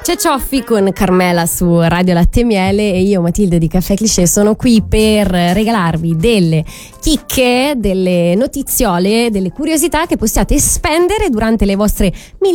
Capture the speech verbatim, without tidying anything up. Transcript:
C'è Cioffi con Carmela su Radio Latte e Miele e io, Matilde di Caffè Cliché, sono qui per regalarvi delle chicche, delle notiziole, delle curiosità che possiate spendere durante le vostre